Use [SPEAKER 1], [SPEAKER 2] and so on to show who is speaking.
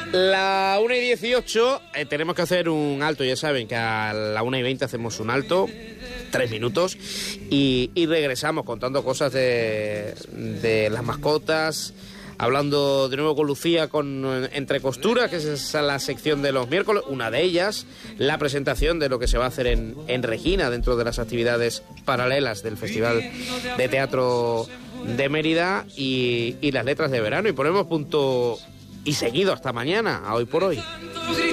[SPEAKER 1] La 1:18 tenemos que hacer un alto, ya saben que a la 1:20 hacemos un alto, 3 minutos, y regresamos contando cosas de las mascotas, hablando de nuevo con Lucía con Entre Costuras, que es la sección de los miércoles, una de ellas, la presentación de lo que se va a hacer en Regina dentro de las actividades paralelas del Festival de Teatro de Mérida y las letras de verano, y ponemos punto y seguido hasta mañana, a Hoy por Hoy.